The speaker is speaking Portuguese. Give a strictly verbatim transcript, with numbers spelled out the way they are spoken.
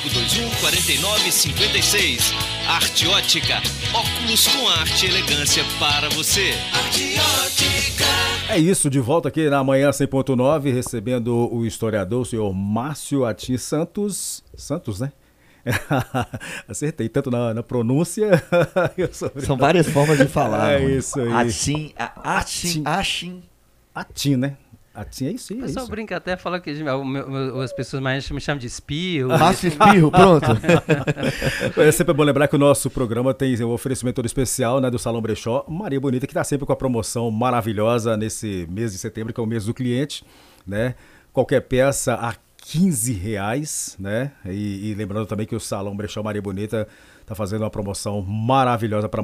dois um, quarenta e nove, cinquenta e seis. Arte Ótica, óculos com arte e elegância para você. Arte Ótica. É isso, de volta aqui na Manhã cem ponto nove, recebendo o historiador, o senhor Márcio Atim Santos. Santos, né? Acertei tanto na, na pronúncia. São várias formas de falar. É mano. isso aí. Atim, Atim, Atim. Atim, né? Atim é isso aí. O é pessoal isso. brinca até, fala que o meu- as pessoas mais me chamam de espirro. Márcio Espirro, pronto. É sempre bom lembrar que o nosso programa tem um oferecimento todo especial, né, do Salão Brechó Maria Bonita, que está sempre com a promoção maravilhosa nesse mês de setembro, que é o mês do cliente, né? Qualquer peça a quinze reais, né? E, e lembrando também que o Salão Brechó Maria Bonita está fazendo uma promoção maravilhosa para